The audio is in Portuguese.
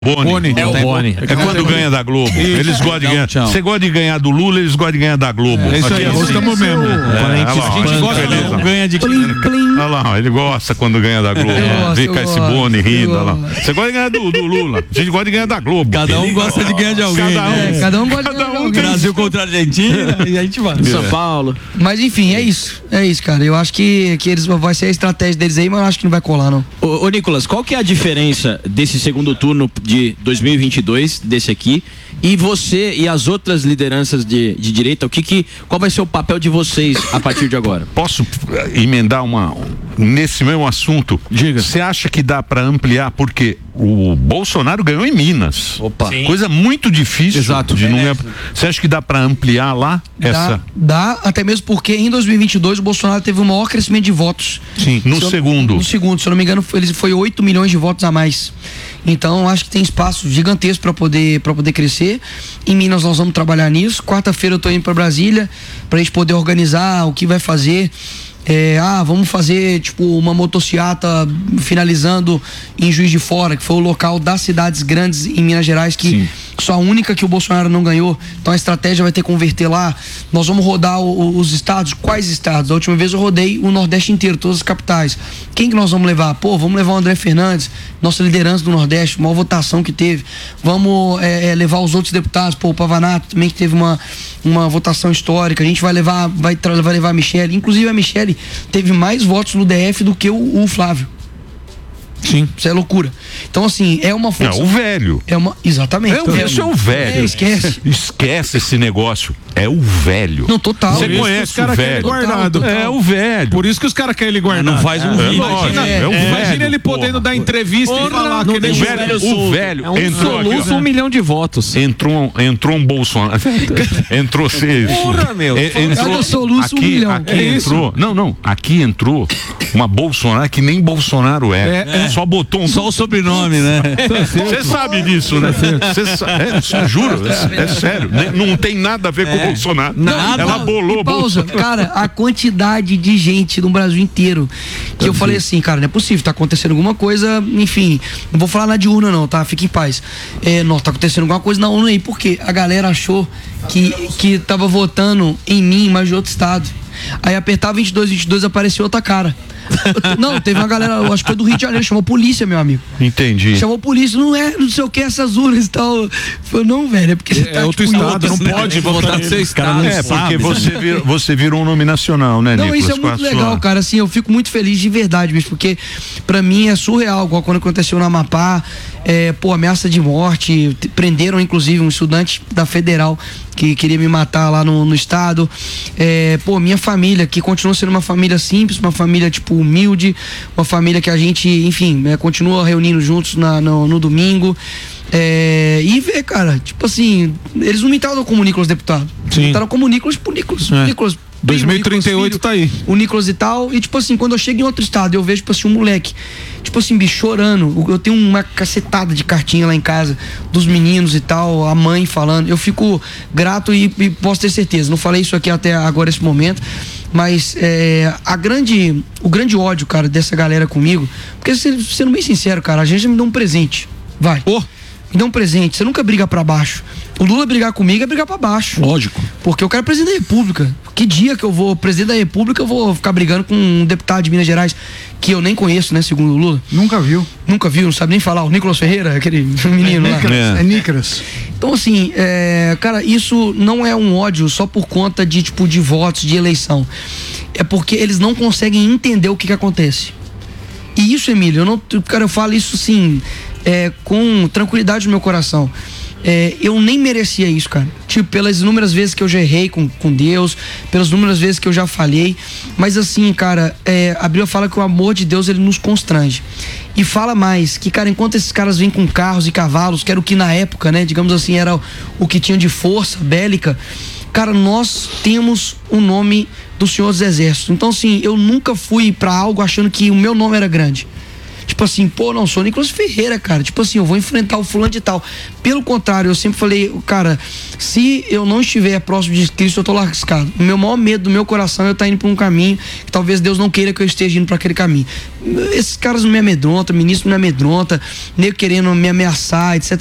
Boni. É o Boni. É quando ganha da Globo. Eles gostam de ganhar. Você gosta de ganhar do Lula, eles gostam de ganhar da Globo. É isso aí, gostamos mesmo. A gente gosta quando ganha de olha lá, ele gosta quando ganha da Globo. Vê com esse Boni rindo. Você gosta de ganhar do Lula. A gente gosta de ganhar da Globo. Cada um gosta de ganhar de alguém. Cada um gosta de ganhar de alguém. Brasil contra a Argentina e a gente vai. São Paulo. Mas enfim, é isso, cara. Eu acho que eles vai ser a estratégia deles aí, mas eu acho que não vai colar, não. Ô Nicolas, qual que é a diferença desse segundo turno de 2022, desse aqui, e você e as outras lideranças de direita, qual vai ser o papel de vocês a partir de agora? Posso emendar nesse mesmo assunto? Diga. Você acha que dá para ampliar? Porque o Bolsonaro ganhou em Minas. Opa. Coisa muito difícil. Exato. De não... Você acha que dá para ampliar lá Dá, até mesmo porque em 2022 o Bolsonaro teve o maior crescimento de votos. Sim, no segundo, se eu não me engano, ele foi 8 milhões de votos a mais. Então acho que tem espaço gigantesco para poder crescer. Em Minas nós vamos trabalhar nisso. Quarta-feira eu tô indo para Brasília pra gente poder organizar o que vai fazer. Vamos fazer tipo uma motociata finalizando em Juiz de Fora, que foi o local das cidades grandes em Minas Gerais, que só a única que o Bolsonaro não ganhou. Então a estratégia vai ter que converter lá. Nós vamos rodar os estados. Quais estados? A última vez eu rodei o Nordeste inteiro, todas as capitais. Quem que nós vamos levar? Vamos levar o André Fernandes, nossa liderança do Nordeste, maior votação que teve. Vamos levar os outros deputados, o Pavanato também, que teve uma votação histórica. A gente vai levar a Michele. Inclusive a Michele teve mais votos no DF do que o Flávio. Sim. Isso é loucura. Então, assim, é uma força. Não, o velho. Exatamente. Isso é o velho. Esquece esse negócio. É o velho. Não, total. Você conhece o velho. Guardado. É o velho. Por isso que os caras querem ele guardado. Não faz um vídeo. Imagina ele podendo dar entrevista e falar que o velho entrou aqui, 1 milhão de votos. Entrou um Bolsonaro. Entrou seis. Porra, meu. Entrou soluço 1 milhão. Aqui entrou uma Bolsonaro que nem Bolsonaro é. Só botou só o sobrenome, né? Você sabe disso, né? Juro, é sério. Não tem nada a ver com o Bolsonaro. Nada. Ela bolou. Pausa. Cara, a quantidade de gente no Brasil inteiro que eu falei assim, cara, não é possível, tá acontecendo alguma coisa, enfim, não vou falar nada de urna não, tá? Fique em paz. Não, tá acontecendo alguma coisa na urna aí, porque a galera achou que tava votando em mim, mas de outro estado. Aí apertava 22, apareceu outra cara. Não, teve uma galera, eu acho que foi do Rio de Janeiro, chamou polícia, meu amigo. Entendi. Chamou polícia, não sei o que, essas urnas e tal. Falei, não, velho, é porque você tá outro estado, não pode votar no seu estado. Porque você virou um nome nacional, né, Nicolas? Não, isso é muito legal, cara, assim, eu fico muito feliz de verdade, bicho, porque pra mim é surreal, igual quando aconteceu no Amapá, ameaça de morte, prenderam inclusive um estudante da Federal que queria me matar lá no estado, minha família, que continua sendo uma família simples, uma família tipo humilde, uma família que a gente, enfim, continua reunindo juntos no domingo, e ver, cara, tipo assim, eles não me tratam como Nicolas deputado, me tratam como Nicolas, Nicolas 2038 tá aí. O Nicolas e tal, e tipo assim, quando eu chego em outro estado, eu vejo, tipo assim, um moleque, tipo assim, bicho, chorando. Eu tenho uma cacetada de cartinha lá em casa dos meninos e tal, a mãe falando. Eu fico grato e posso ter certeza. Não falei isso aqui até agora, esse momento, mas o grande ódio, cara, dessa galera comigo, porque sendo bem sincero, cara, a gente me dá um presente. Vai. Me dá um presente, você nunca briga pra baixo. O Lula brigar comigo é brigar pra baixo. Lógico. Porque eu quero presidente da República. Que dia que eu vou, presidente da República, eu vou ficar brigando com um deputado de Minas Gerais que eu nem conheço, né, segundo o Lula? Nunca viu, não sabe nem falar. O Nicolas Ferreira, aquele menino lá. É Nicolas. Então, assim, cara, isso não é um ódio só por conta de votos, de eleição. É porque eles não conseguem entender o que acontece. E isso, Emílio, eu falo isso, assim, com tranquilidade no meu coração. Eu nem merecia isso, cara. Tipo, pelas inúmeras vezes que eu já errei com Deus, pelas inúmeras vezes que eu já falhei. Mas assim, cara, a Bíblia fala que o amor de Deus, ele nos constrange. E fala mais, que, cara, enquanto esses caras vêm com carros e cavalos, que era o que na época, né, digamos assim, era o que tinha de força bélica, cara, nós temos o nome do Senhor dos Exércitos. Então, assim, eu nunca fui pra algo achando que o meu nome era grande. Tipo tipo assim, pô, não sou Nicolas Ferreira, cara, tipo assim, eu vou enfrentar o fulano de tal. Pelo contrário, eu sempre falei, cara, se eu não estiver próximo de Cristo, eu tô lascado. O meu maior medo do meu coração é eu estar indo por um caminho que talvez Deus não queira que eu esteja indo para aquele caminho. Esses caras não me amedrontam, ministro não me amedronta, nego querendo me ameaçar, etc.